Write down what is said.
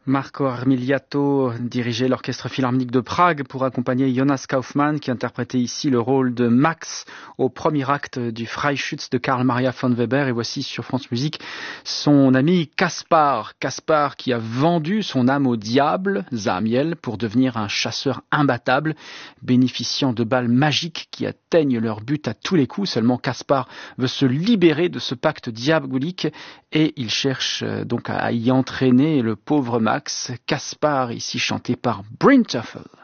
Marco Armiliato dirigeait l'Orchestre Philharmonique de Prague pour accompagner Jonas Kaufmann qui interprétait ici le rôle de Max au premier acte du Freischütz de Karl Maria von Weber. Et voici sur France Musique son ami Kaspar qui a vendu son âme au diable, Zahmiel, pour devenir un chasseur imbattable, bénéficiant de balles magiques qui atteignent leur but à tous les coups. Seulement Kaspar veut se libérer de ce pacte diabolique et il cherche donc à y entraîner le pauvre Max. Kaspar, ici chanté par Bryn Terfel.